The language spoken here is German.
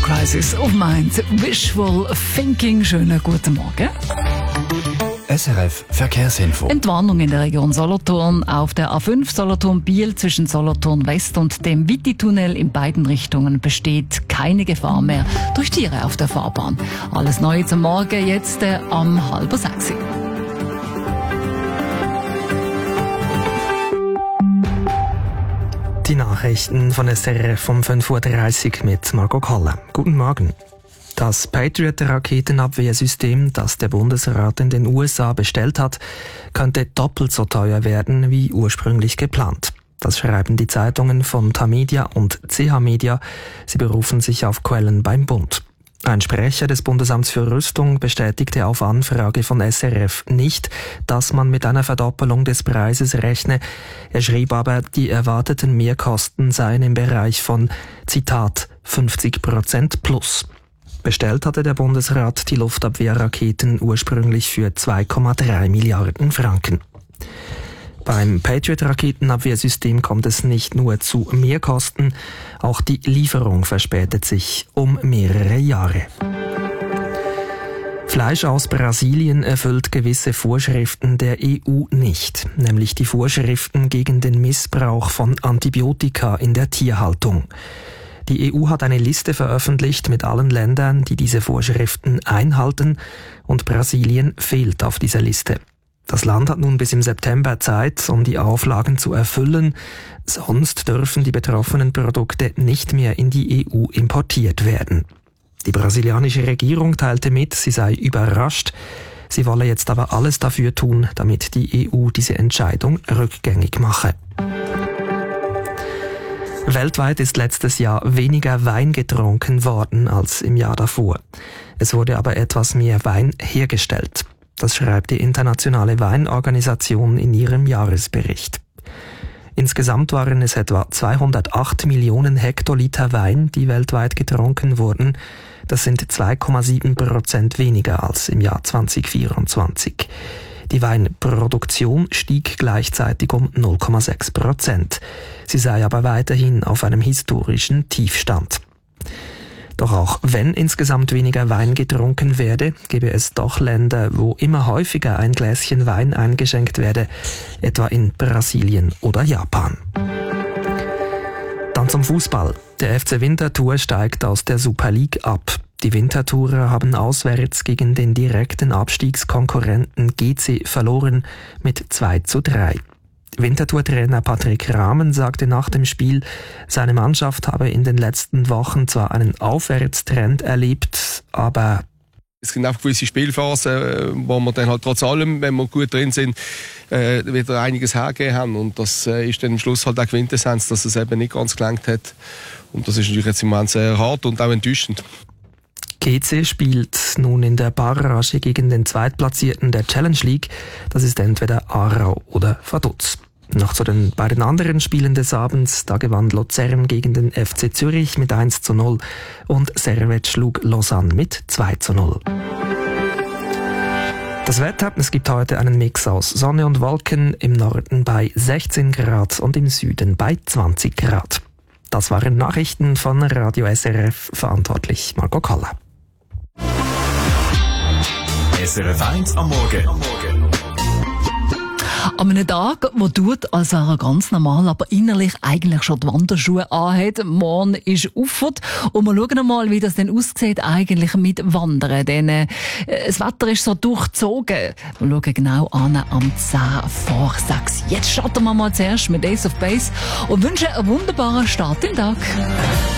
Crisis of Mind, Wishful Thinking. Schönen guten Morgen. SRF Verkehrsinfo. Entwarnung in der Region Solothurn auf der A5 Solothurn-Biel zwischen Solothurn West und dem Witti-Tunnel in beiden Richtungen besteht keine Gefahr mehr durch Tiere auf der Fahrbahn. Alles Neue zum Morgen jetzt am 5:30. Die Nachrichten von SRF um 5:30 Uhr mit Margot Kalle. Guten Morgen. Das Patriot-Raketenabwehrsystem, das der Bundesrat in den USA bestellt hat, könnte doppelt so teuer werden wie ursprünglich geplant. Das schreiben die Zeitungen von Tamedia und CH Media. Sie berufen sich auf Quellen beim Bund. Ein Sprecher des Bundesamts für Rüstung bestätigte auf Anfrage von SRF nicht, dass man mit einer Verdoppelung des Preises rechne. Er schrieb aber, die erwarteten Mehrkosten seien im Bereich von, Zitat, 50% plus. Bestellt hatte der Bundesrat die Luftabwehrraketen ursprünglich für 2,3 Milliarden Franken. Beim Patriot-Raketenabwehrsystem kommt es nicht nur zu Mehrkosten, auch die Lieferung verspätet sich um mehrere Jahre. Fleisch aus Brasilien erfüllt gewisse Vorschriften der EU nicht, nämlich die Vorschriften gegen den Missbrauch von Antibiotika in der Tierhaltung. Die EU hat eine Liste veröffentlicht mit allen Ländern, die diese Vorschriften einhalten, und Brasilien fehlt auf dieser Liste. Das Land hat nun bis im September Zeit, um die Auflagen zu erfüllen, sonst dürfen die betroffenen Produkte nicht mehr in die EU importiert werden. Die brasilianische Regierung teilte mit, sie sei überrascht, sie wolle jetzt aber alles dafür tun, damit die EU diese Entscheidung rückgängig mache. Weltweit ist letztes Jahr weniger Wein getrunken worden als im Jahr davor. Es wurde aber etwas mehr Wein hergestellt. Das schreibt die Internationale Weinorganisation in ihrem Jahresbericht. Insgesamt waren es etwa 208 Millionen Hektoliter Wein, die weltweit getrunken wurden. Das sind 2,7% weniger als im Jahr 2024. Die Weinproduktion stieg gleichzeitig um 0,6%. Sie sei aber weiterhin auf einem historischen Tiefstand. Doch auch wenn insgesamt weniger Wein getrunken werde, gebe es doch Länder, wo immer häufiger ein Gläschen Wein eingeschenkt werde, etwa in Brasilien oder Japan. Dann zum Fußball. Der FC Winterthur steigt aus der Super League ab. Die Winterthurer haben auswärts gegen den direkten Abstiegskonkurrenten GC verloren mit 2:3. Winterthur-Trainer Patrick Rahmen sagte nach dem Spiel, seine Mannschaft habe in den letzten Wochen zwar einen Aufwärtstrend erlebt, aber es gibt auch gewisse Spielphasen, wo wir dann halt trotz allem, wenn wir gut drin sind, wieder einiges hergegeben haben. Und das ist dann am Schluss halt auch Quintessenz, dass es eben nicht ganz gelangt hat. Und das ist natürlich jetzt im Moment sehr hart und auch enttäuschend. GC spielt nun in der Barrage gegen den Zweitplatzierten der Challenge League. Das ist entweder Aarau oder Vaduz. Noch zu den beiden anderen Spielen des Abends. Da gewann Luzern gegen den FC Zürich mit 1:0 und Servette schlug Lausanne mit 2:0. Das Wetter, es gibt heute einen Mix aus Sonne und Wolken, im Norden bei 16 Grad und im Süden bei 20 Grad. Das waren Nachrichten von Radio SRF, verantwortlich Margot Kalle. SRF 1 am Morgen. An einem Tag, wo tut, als wäre er ganz normal, aber innerlich eigentlich schon die Wanderschuhe anhat. Morgen ist Auffahrt und wir schauen mal, wie das denn aussieht eigentlich mit Wandern. Denn das Wetter ist so durchzogen. Wir schauen genau an am 5:10. Jetzt starten wir mal zuerst mit Ace of Base und wünschen einen wunderbaren Start im Tag.